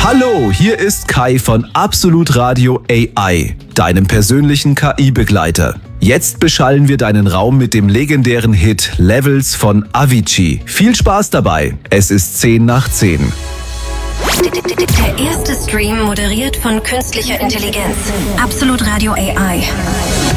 Hallo, hier ist Kai von Absolut Radio AI, deinem persönlichen KI-Begleiter. Jetzt beschallen wir deinen Raum mit dem legendären Hit Levels von Avicii. Viel Spaß dabei, es ist 10 nach 10. Der erste Stream moderiert von künstlicher Intelligenz. Absolut Radio AI.